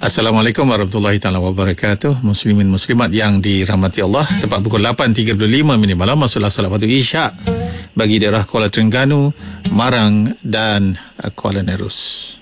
Assalamualaikum warahmatullahi taala wabarakatuh. Muslimin muslimat yang dirahmati Allah. Tepat pukul 8.35 malam masuklah solat fardu Isyak bagi daerah Kuala Terengganu, Marang dan Kuala Nerus.